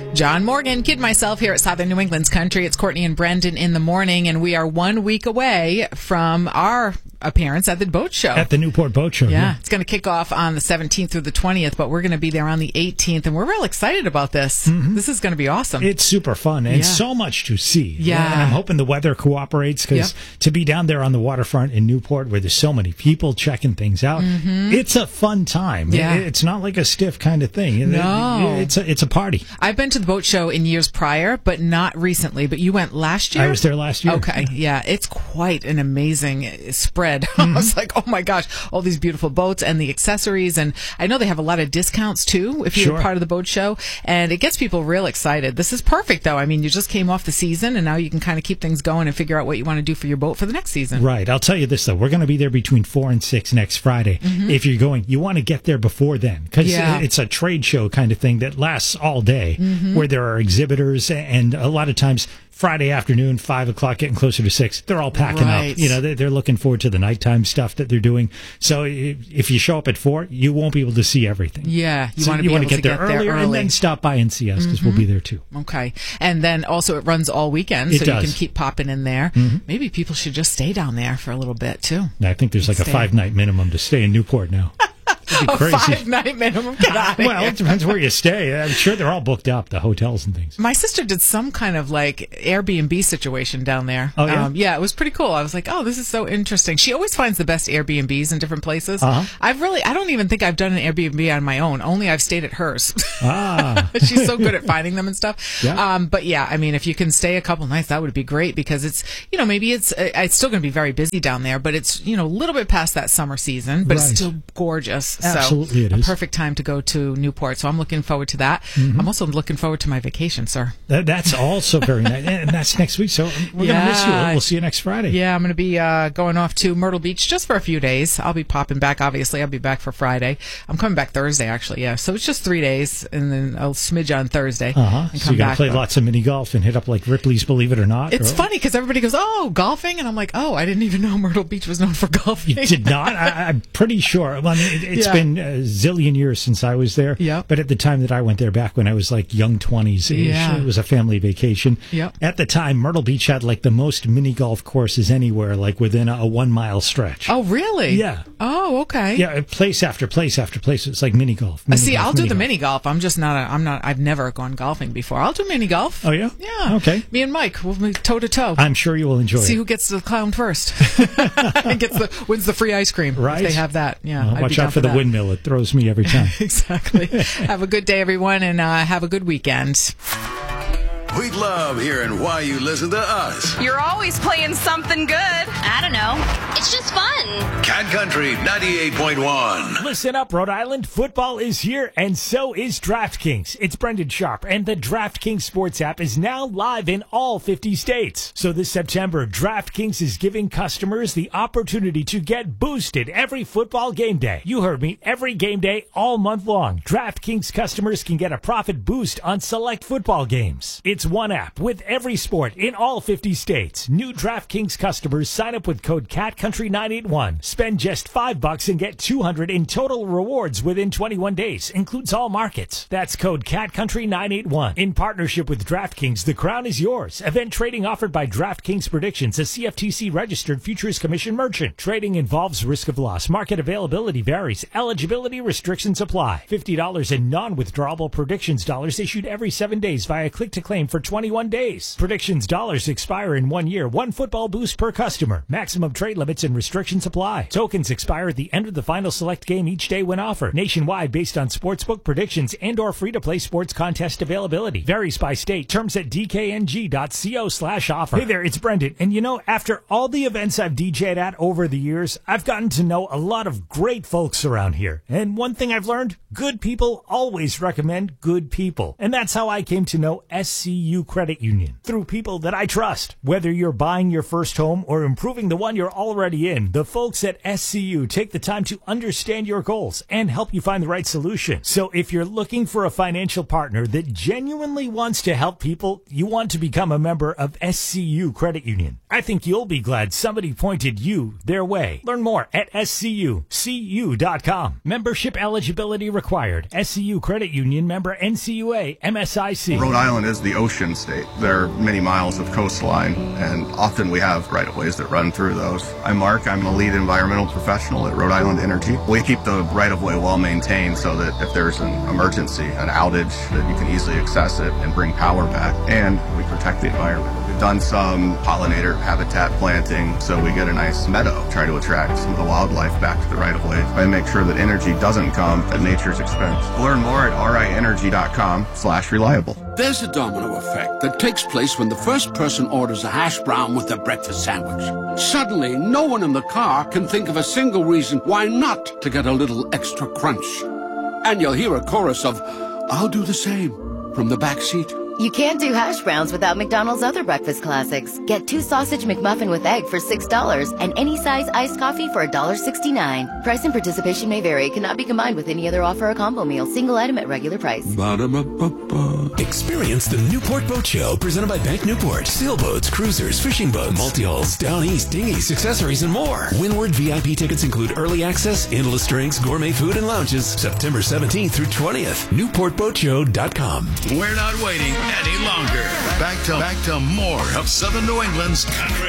John Morgan, Kid Myself here at Southern New England's Country. It's Courtney and Brendan in the morning, and we are 1 week away from our appearance at the boat show. At the Newport Boat Show. Yeah. It's going to kick off on the 17th through the 20th, but we're going to be there on the 18th, and we're real excited about this. Mm-hmm. This is going to be awesome. It's super fun and so much to see. Yeah. And I'm hoping the weather cooperates because to be down there on the waterfront in Newport where there's so many people checking things out, it's a fun time. Yeah. It's not like a stiff kind of thing. No. It's a party. I've been to the boat show in years prior, but not recently. But you went last year? I was there last year. Okay. Yeah. It's quite an amazing spread. I was like, oh my gosh, all these beautiful boats and the accessories. And I know they have a lot of discounts too if you're part of the boat show. And it gets people real excited. This is perfect though. I mean, you just came off the season and now you can kind of keep things going and figure out what you want to do for your boat for the next season. Right. I'll tell you this though. We're going to be there between 4 and 6 next Friday. If you're going, you want to get there before then because it's a trade show kind of thing that lasts all day where there are exhibitors and a lot of times Friday afternoon, 5 o'clock, getting closer to 6, they're all packing up. You know, they're looking forward to the nighttime stuff that they're doing. So if you show up at 4, you won't be able to see everything. Yeah. You want to get there earlier and then stop by and see us because we'll be there too. Okay. And then also it runs all weekend, so you can keep popping in there. Maybe people should just stay down there for a little bit too. I think there's like a 5-night minimum to stay in Newport now. A 5-night minimum. Get out of here. Well, it depends where you stay. I'm sure they're all booked up, the hotels and things. My sister did some kind of like Airbnb situation down there. Oh, yeah? Yeah, it was pretty cool. I was like, oh, this is so interesting. She always finds the best Airbnbs in different places. I don't even think I've done an Airbnb on my own. Only I've stayed at hers. She's so good at finding them and stuff. Yeah. But yeah, I mean, if you can stay a couple nights, that would be great because it's, maybe it's still going to be very busy down there, but it's, a little bit past that summer season, but it's still gorgeous. Absolutely, it is. A perfect time to go to Newport. So I'm looking forward to that. I'm also looking forward to my vacation, sir. That's also very nice. And that's next week. So we're going to miss you. We'll see you next Friday. Yeah, I'm going to be going off to Myrtle Beach just for a few days. I'll be popping back, obviously. I'll be back for Friday. I'm coming back Thursday, actually. Yeah. So it's just 3 days and then I'll smidge on Thursday. And so you're going to play lots of mini golf and hit up like Ripley's Believe It or Not? It's funny because everybody goes, oh, golfing? And I'm like, oh, I didn't even know Myrtle Beach was known for golfing. You did not? I'm pretty sure. Well, I mean, it's been a zillion years since I was there. But at the time that I went there, back when I was like young 20s, it was a family vacation. At the time, Myrtle Beach had like the most mini golf courses anywhere, like within a 1 mile stretch. Oh, really? Yeah. Oh, okay. Yeah, place after place after place. It's like mini golf. I'll do the mini golf. I'm just I've never gone golfing before. I'll do mini golf. Oh, yeah? Yeah. Okay. Me and Mike, we'll be toe to toe. I'm sure you will enjoy it. See who gets the clown first. Wins the free ice cream. Right. If they have that. Yeah. Watch out for the windmill. It throws me every time. Exactly. Have a good day, everyone, and have a good weekend. We love hearing why you listen to us. You're always playing something good. I don't know. It's just fun. Cat Country 98.1. Listen up, Rhode Island. Football is here, and so is DraftKings. It's Brendan Sharp, and the DraftKings Sports app is now live in all 50 states. So this September, DraftKings is giving customers the opportunity to get boosted every football game day. You heard me, every game day all month long. DraftKings customers can get a profit boost on select football games. It's one app with every sport in all 50 states. New DraftKings customers sign up with code CATCountry981. Spend just $5 and get $200 in total rewards within 21 days. Includes all markets. That's code CATCountry981. In partnership with DraftKings, the crown is yours. Event trading offered by DraftKings Predictions, a CFTC registered Futures Commission merchant. Trading involves risk of loss. Market availability varies. Eligibility restrictions apply. $50 in non-withdrawable predictions dollars issued every 7 days via click-to-claim for 21 days. Predictions dollars expire in 1 year. One football boost per customer. Maximum trade limits and restrictions apply. Tokens expire at the end of the final select game each day when offered. Nationwide based on sportsbook predictions and or free-to-play sports contest availability. Varies by state. Terms at dkng.co/offer. Hey there, it's Brendan. And after all the events I've DJ'd at over the years, I've gotten to know a lot of great folks around here. And one thing I've learned, good people always recommend good people. And that's how I came to know SC SCU Credit Union through people that I trust. Whether you're buying your first home or improving the one you're already in, the folks at SCU take the time to understand your goals and help you find the right solution. So if you're looking for a financial partner that genuinely wants to help people, you want to become a member of SCU Credit Union. I think you'll be glad somebody pointed you their way. Learn more at SCUCU.com. Membership eligibility required. SCU Credit Union, member NCUA, MSIC. Rhode Island is the ocean state. There are many miles of coastline, and often we have right-of-ways that run through those. I'm Mark. I'm a lead environmental professional at Rhode Island Energy. We keep the right-of-way well maintained so that if there's an emergency, an outage, that you can easily access it and bring power back, and we protect the environment. We've done some pollinator habitat planting, so we get a nice meadow, try to attract some of the wildlife back to the right-of-way and make sure that energy doesn't come at nature's expense. Learn more at rienergy.com/reliable. There's a domino effect that takes place when the first person orders a hash brown with their breakfast sandwich. Suddenly, no one in the car can think of a single reason why not to get a little extra crunch. And you'll hear a chorus of, "I'll do the same," from the back seat. You can't do hash browns without McDonald's other breakfast classics. Get 2 sausage McMuffin with egg for $6 and any size iced coffee for $1.69. Price and participation may vary. Cannot be combined with any other offer or combo meal. Single item at regular price. Ba-da-ba-ba-ba. Experience the Newport Boat Show presented by Bank Newport. Sailboats, cruisers, fishing boats, multi-hulls, down east, dinghies, accessories, and more. Windward VIP tickets include early access, endless drinks, gourmet food, and lounges. September 17th through 20th. NewportBoatShow.com. We're not waiting any longer. Back to more of Southern New England's country